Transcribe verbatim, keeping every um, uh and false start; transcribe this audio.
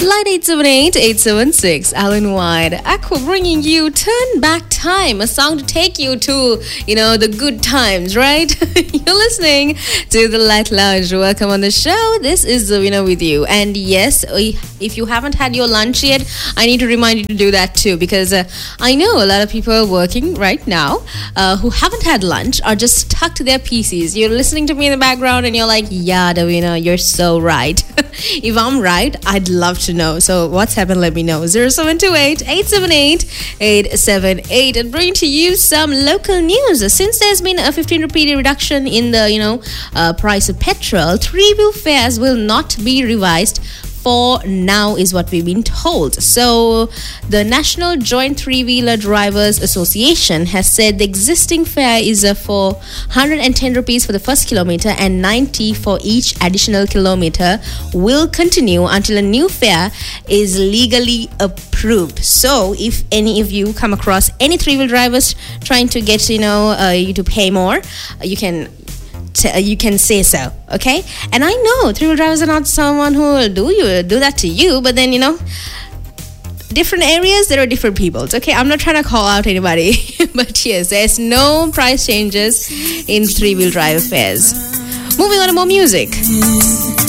Line eight seven eight, eight seven six, Alan White. Aqua bringing you Turn Back Time, a song to take you to, you know, the good times, right? You're listening to The Light Lounge. Welcome on the show. This is Zawina with you. And yes, if you haven't had your lunch yet, I need to remind you to do that too, because uh, I know a lot of people working right now uh, who haven't had lunch are just stuck to their P Cs. You're listening to me in the background and you're like, yeah, Davina, you're so right. If I'm right, I'd love to know. So what's happened? Let me know. zero seven two eight, eight seven eight, eight seven eight, and bring to you some local news. Since there's been a fifteen rupee reduction in the, you know, uh, price of petrol, three-wheel fares will not be revised for now, is what we've been told. So the National Joint Three-Wheeler Drivers Association has said the existing fare is uh, for one hundred ten rupees for the first kilometer and ninety for each additional kilometer will continue until a new fare is legally approved. So if any of you come across any three-wheel drivers trying to get, you know, uh, you to pay more, you can T- you can say so, okay? And I know three-wheel drivers are not someone who will do you do that to you, but then, you know, different areas, there are different peoples, okay? I'm not trying to call out anybody, but yes, there's no price changes in three-wheel driver fares. Moving on to more music.